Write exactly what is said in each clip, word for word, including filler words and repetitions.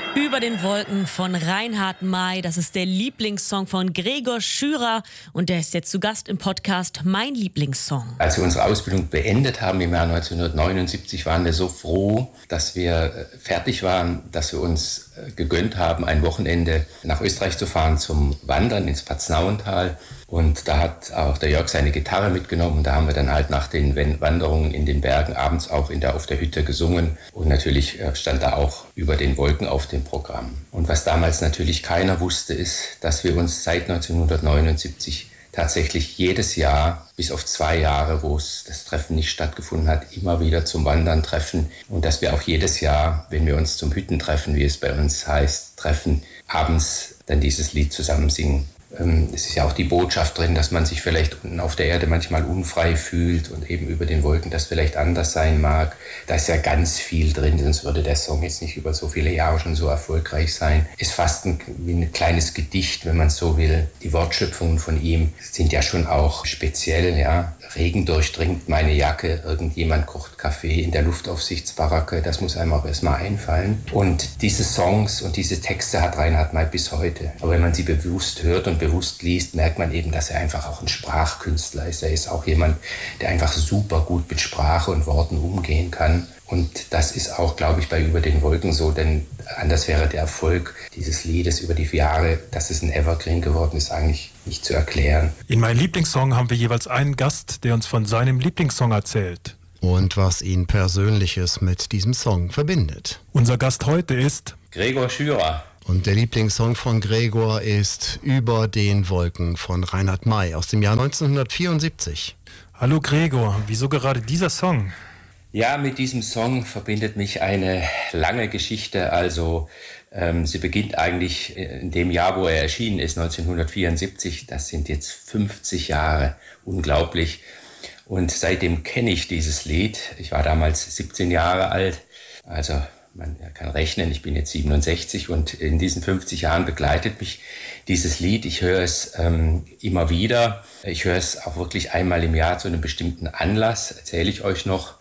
Über den Wolken von Reinhard May, das ist der Lieblingssong von Gregor Schürer und der ist jetzt zu Gast im Podcast Mein Lieblingssong. Als wir unsere Ausbildung beendet haben im Jahr neunzehnhundertneunundsiebzig, waren wir so froh, dass wir fertig waren, dass wir uns gegönnt haben, ein Wochenende nach Österreich zu fahren zum Wandern ins Paznauental. Und da hat auch der Jörg seine Gitarre mitgenommen. Und da haben wir dann halt nach den Wanderungen in den Bergen abends auch in der, auf der Hütte gesungen. Und natürlich stand da auch Über den Wolken auf dem Programm. Und was damals natürlich keiner wusste, ist, dass wir uns seit neunzehnhundertneunundsiebzig tatsächlich jedes Jahr, bis auf zwei Jahre, wo es das Treffen nicht stattgefunden hat, immer wieder zum Wandern treffen. Und dass wir auch jedes Jahr, wenn wir uns zum Hüttentreffen, wie es bei uns heißt, treffen, abends dann dieses Lied zusammen singen. Es ist ja auch die Botschaft drin, dass man sich vielleicht unten auf der Erde manchmal unfrei fühlt und eben über den Wolken das vielleicht anders sein mag. Da ist ja ganz viel drin, sonst würde der Song jetzt nicht über so viele Jahre schon so erfolgreich sein. Ist fast ein, wie ein kleines Gedicht, wenn man es so will. Die Wortschöpfungen von ihm sind ja schon auch speziell, ja. Regen durchdringt meine Jacke, irgendjemand kocht Kaffee in der Luftaufsichtsbaracke, das muss einem auch erstmal einfallen. Und diese Songs und diese Texte hat Reinhard May bis heute. Aber wenn man sie bewusst hört und bewusst liest, merkt man eben, dass er einfach auch ein Sprachkünstler ist. Er ist auch jemand, der einfach super gut mit Sprache und Worten umgehen kann. Und das ist auch, glaube ich, bei Über den Wolken so, denn anders wäre der Erfolg dieses Liedes über die Jahre, dass es ein Evergreen geworden ist, eigentlich nicht zu erklären. In meinem Lieblingssong haben wir jeweils einen Gast, der uns von seinem Lieblingssong erzählt. Und was ihn Persönliches mit diesem Song verbindet. Unser Gast heute ist Gregor Schürer. Und der Lieblingssong von Gregor ist Über den Wolken von Reinhard May aus dem Jahr neunzehnhundertvierundsiebzig. Hallo Gregor, wieso gerade dieser Song? Ja, mit diesem Song verbindet mich eine lange Geschichte. Also ähm, sie beginnt eigentlich in dem Jahr, wo er erschienen ist, neunzehnhundertvierundsiebzig. Das sind jetzt fünfzig Jahre, unglaublich. Und seitdem kenne ich dieses Lied. Ich war damals siebzehn Jahre alt, also man kann rechnen, ich bin jetzt siebenundsechzig und in diesen fünfzig Jahren begleitet mich dieses Lied. Ich höre es ähm, immer wieder. Ich höre es auch wirklich einmal im Jahr zu einem bestimmten Anlass, erzähle ich euch noch.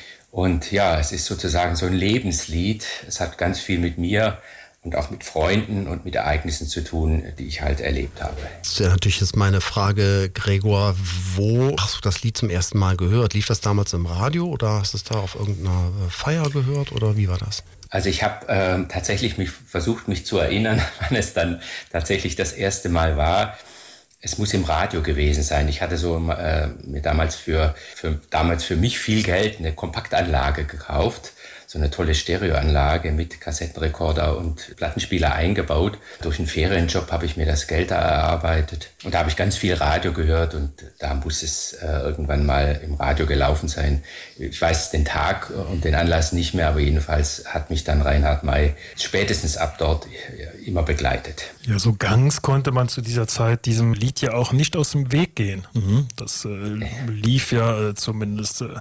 Und ja, es ist sozusagen so ein Lebenslied. Es hat ganz viel mit mir und auch mit Freunden und mit Ereignissen zu tun, die ich halt erlebt habe. Das ist ja natürlich jetzt meine Frage, Gregor, wo hast du das Lied zum ersten Mal gehört? Lief das damals im Radio oder hast du es da auf irgendeiner Feier gehört oder wie war das? Also ich habe äh, tatsächlich mich versucht, mich zu erinnern, wann es dann tatsächlich das erste Mal war. Es muss im Radio gewesen sein. Ich hatte so äh, mir damals für, für damals für mich viel Geld eine Kompaktanlage gekauft. So eine tolle Stereoanlage mit Kassettenrekorder und Plattenspieler eingebaut. Durch einen Ferienjob habe ich mir das Geld da erarbeitet. Und da habe ich ganz viel Radio gehört und da muss es äh, irgendwann mal im Radio gelaufen sein. Ich weiß den Tag und den Anlass nicht mehr, aber jedenfalls hat mich dann Reinhard May spätestens ab dort immer begleitet. Ja, so ganz konnte man zu dieser Zeit diesem Lied ja auch nicht aus dem Weg gehen. Mhm. Das äh, lief ja äh, zumindest äh,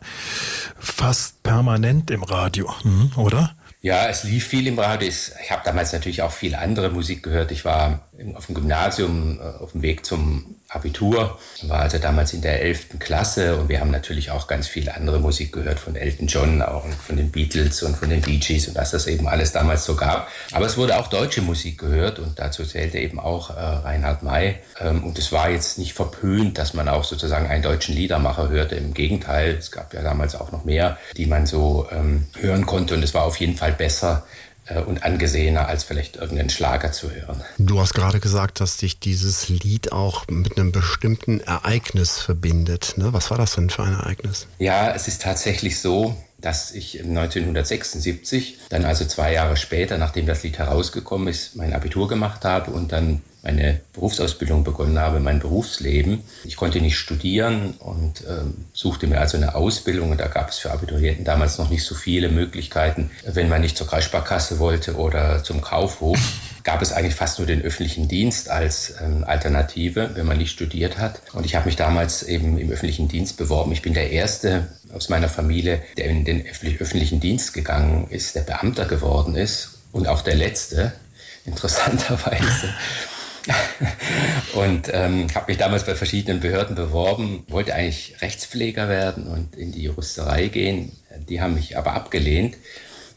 fast permanent im Radio. Mhm, oder? Ja, es lief viel im Radio. Ich habe damals natürlich auch viel andere Musik gehört. Ich war auf dem Gymnasium auf dem Weg zum Abitur, war also damals in der elften Klasse und wir haben natürlich auch ganz viel andere Musik gehört, von Elton John auch und von den Beatles und von den Bee Gees und was das eben alles damals so gab. Aber es wurde auch deutsche Musik gehört und dazu zählte eben auch äh, Reinhard May. Ähm, und es war jetzt nicht verpönt, dass man auch sozusagen einen deutschen Liedermacher hörte. Im Gegenteil, es gab ja damals auch noch mehr, die man so ähm, hören konnte und es war auf jeden Fall besser und angesehener, als vielleicht irgendeinen Schlager zu hören. Du hast gerade gesagt, dass dich dieses Lied auch mit einem bestimmten Ereignis verbindet. Ne? Was war das denn für ein Ereignis? Ja, es ist tatsächlich so, dass ich neunzehnhundertsechsundsiebzig, dann also zwei Jahre später, nachdem das Lied herausgekommen ist, mein Abitur gemacht habe und dann meine Berufsausbildung begonnen habe, mein Berufsleben. Ich konnte nicht studieren und ähm, suchte mir also eine Ausbildung. Und da gab es für Abiturienten damals noch nicht so viele Möglichkeiten. Wenn man nicht zur Kreissparkasse wollte oder zum Kaufhof, gab es eigentlich fast nur den öffentlichen Dienst als ähm, Alternative, wenn man nicht studiert hat. Und ich habe mich damals eben im öffentlichen Dienst beworben. Ich bin der Erste aus meiner Familie, der in den öffentlichen Dienst gegangen ist, der Beamter geworden ist. Und auch der Letzte, interessanterweise. Und ähm, habe mich damals bei verschiedenen Behörden beworben, wollte eigentlich Rechtspfleger werden und in die Juristerei gehen. Die haben mich aber abgelehnt.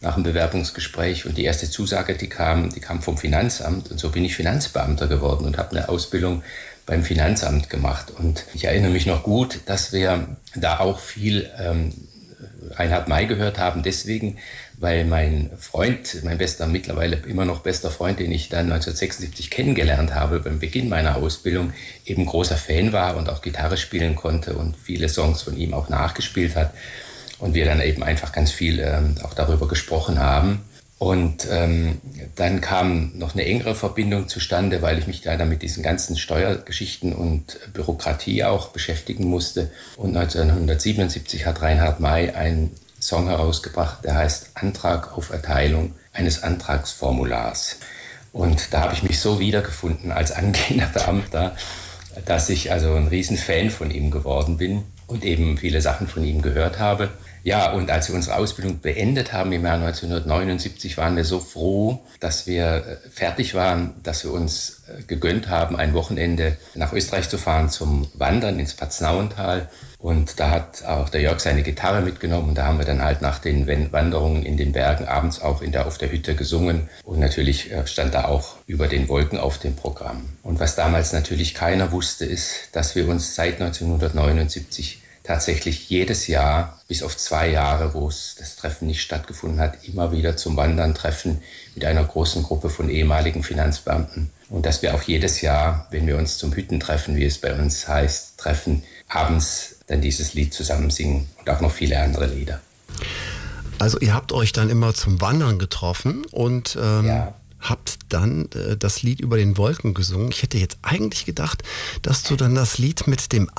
nach dem Bewerbungsgespräch. Und die erste Zusage, die kam, die kam vom Finanzamt. Und so bin ich Finanzbeamter geworden und habe eine Ausbildung beim Finanzamt gemacht. Und ich erinnere mich noch gut, dass wir da auch viel ähm, Reinhard May gehört haben. Deswegen, weil mein Freund, mein bester, mittlerweile immer noch bester Freund, den ich dann neunzehnhundertsechsundsiebzig kennengelernt habe, beim Beginn meiner Ausbildung, eben großer Fan war und auch Gitarre spielen konnte und viele Songs von ihm auch nachgespielt hat. Und wir dann eben einfach ganz viel ähm, auch darüber gesprochen haben. Und ähm, dann kam noch eine engere Verbindung zustande, weil ich mich da dann mit diesen ganzen Steuergeschichten und Bürokratie auch beschäftigen musste. Und neunzehnhundertsiebenundsiebzig hat Reinhard May einen Song herausgebracht, der heißt Antrag auf Erteilung eines Antragsformulars. Und da habe ich mich so wiedergefunden als angehender Beamter, dass ich also ein Riesenfan von ihm geworden bin und eben viele Sachen von ihm gehört habe. Ja, und als wir unsere Ausbildung beendet haben im Jahr neunzehnhundertneunundsiebzig, waren wir so froh, dass wir fertig waren, dass wir uns gegönnt haben, ein Wochenende nach Österreich zu fahren zum Wandern ins Paznauental. Und da hat auch der Jörg seine Gitarre mitgenommen und da haben wir dann halt nach den Wanderungen in den Bergen abends auch in der, auf der Hütte gesungen. Und natürlich stand da auch über den Wolken auf dem Programm. Und was damals natürlich keiner wusste, ist, dass wir uns seit neunzehnhundertneunundsiebzig tatsächlich jedes Jahr, bis auf zwei Jahre, wo es das Treffen nicht stattgefunden hat, immer wieder zum Wandern treffen mit einer großen Gruppe von ehemaligen Finanzbeamten. Und dass wir auch jedes Jahr, wenn wir uns zum Hüttentreffen, wie es bei uns heißt, treffen, abends dann dieses Lied zusammen singen und auch noch viele andere Lieder. Also ihr habt euch dann immer zum Wandern getroffen und ähm, ja. habt dann äh, das Lied über den Wolken gesungen. Ich hätte jetzt eigentlich gedacht, dass du dann das Lied mit dem